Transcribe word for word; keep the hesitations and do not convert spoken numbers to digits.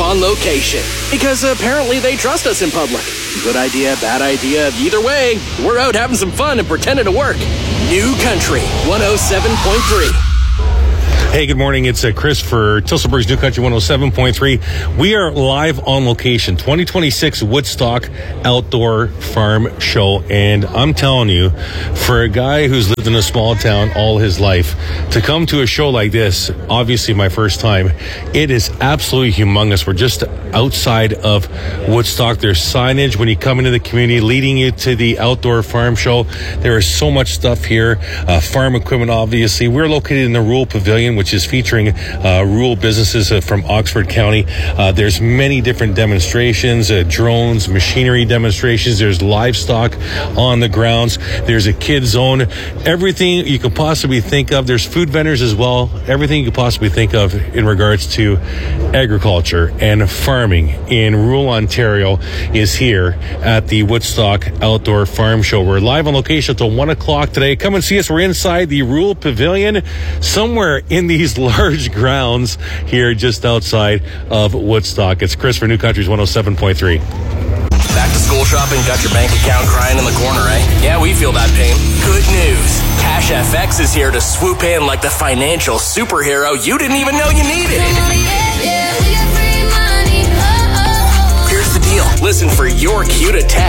on location. Because apparently they trust us in public. Good idea, bad idea, either way, we're out having some fun and pretending to work. New Country one oh seven point three. Hey, good morning. It's uh, Chris for Tillsonburg's New Country one oh seven point three. We are live on location, twenty twenty-six Woodstock Outdoor Farm Show. And I'm telling you, for a guy who's lived in a small town all his life, to come to a show like this, obviously my first time, it is absolutely humongous. We're just outside of Woodstock. There's signage when you come into the community leading you to the Outdoor Farm Show. There is so much stuff here. Uh, farm equipment, obviously. We're located in the Rural Pavilion, which is featuring uh, rural businesses uh, from Oxford County. Uh, there's many different demonstrations, uh, drones, machinery demonstrations. There's livestock on the grounds. There's a kid zone. Everything you could possibly think of. There's food vendors as well. Everything you could possibly think of in regards to agriculture and farming in rural Ontario is here at the Woodstock Outdoor Farm Show. We're live on location until one o'clock today. Come and see us. We're inside the Rural Pavilion, somewhere in these large grounds here just outside of Woodstock. It's Chris for New Country's one oh seven point three. Back to school shopping, got your bank account crying in the corner, eh? Yeah, we feel that pain. Good news. Cash F X is here to swoop in like the financial superhero you didn't even know you needed. Here's the deal. Listen for your cue to text.